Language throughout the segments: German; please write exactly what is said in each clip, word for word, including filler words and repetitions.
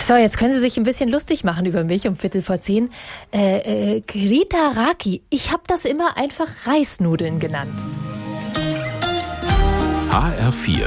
So, jetzt können Sie sich ein bisschen lustig machen über mich um Viertel vor zehn. Äh, äh, Gritaraki. Ich habe das immer einfach Reisnudeln genannt. H R vier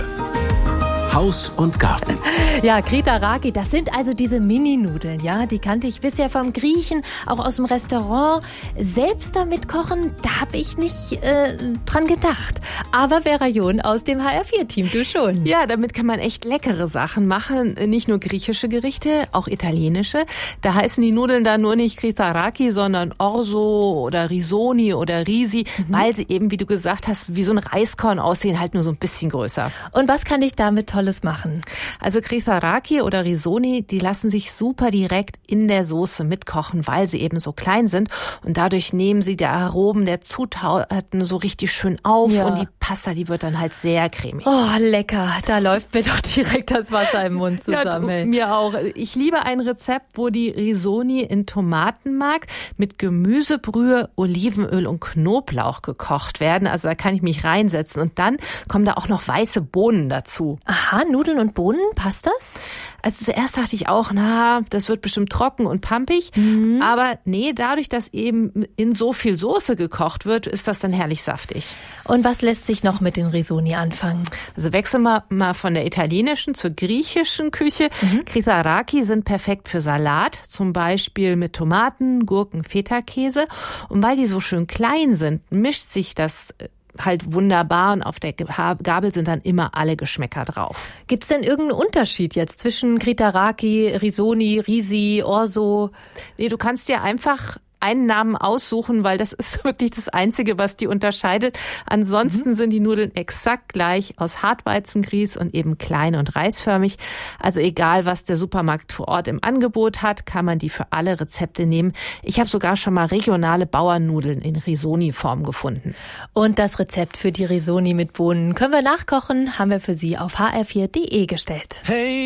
Haus und Garten. Ja, Gritaraki, das sind also diese Mini-Nudeln, ja, die kannte ich bisher vom Griechen, auch aus dem Restaurant. Selbst damit kochen, da habe ich nicht äh, dran gedacht. Aber Vera John aus dem H R vier Team, du schon. Ja, damit kann man echt leckere Sachen machen. Nicht nur griechische Gerichte, auch italienische. Da heißen die Nudeln da nur nicht Gritaraki, sondern Orzo oder Risoni oder Risi, mhm. weil sie eben, wie du gesagt hast, wie so ein Reiskorn aussehen, halt nur so ein bisschen größer. Und was kann ich damit Tolles machen? Also Gritaraki oder Risoni, die lassen sich super direkt in der Soße mitkochen, weil sie eben so klein sind und dadurch nehmen sie die Aromen der Zutaten so richtig schön auf ja. und die Pasta, die wird dann halt sehr cremig. Oh, lecker. Da läuft mir doch direkt das Wasser im Mund zusammen. Ja, du, mir auch. Ich liebe ein Rezept, wo die Risoni in Tomatenmark mit Gemüsebrühe, Olivenöl und Knoblauch gekocht werden. Also da kann ich mich reinsetzen und dann kommen da auch noch weiße Bohnen dazu. Aha, Nudeln und Bohnen, passt das? Also zuerst dachte ich auch, na, das wird bestimmt trocken und pampig. Mhm. Aber nee, dadurch, dass eben in so viel Soße gekocht wird, ist das dann herrlich saftig. Und was lässt sich noch mit den Risoni anfangen? Also wechseln wir mal von der italienischen zur griechischen Küche. Mhm. Gritaraki sind perfekt für Salat, zum Beispiel mit Tomaten, Gurken, Feta-Käse. Und weil die so schön klein sind, mischt sich das halt wunderbar und auf der Gabel sind dann immer alle Geschmäcker drauf. Gibt es denn irgendeinen Unterschied jetzt zwischen Gritaraki, Risoni, Risi, Orzo? Nee, du kannst dir einfach einen Namen aussuchen, weil das ist wirklich das Einzige, was die unterscheidet. Ansonsten mhm. sind die Nudeln exakt gleich aus Hartweizengrieß und eben klein und reisförmig. Also egal, was der Supermarkt vor Ort im Angebot hat, kann man die für alle Rezepte nehmen. Ich habe sogar schon mal regionale Bauernnudeln in Risoni-Form gefunden. Und das Rezept für die Risoni mit Bohnen können wir nachkochen, haben wir für Sie auf h r vier punkt d e gestellt. Hey!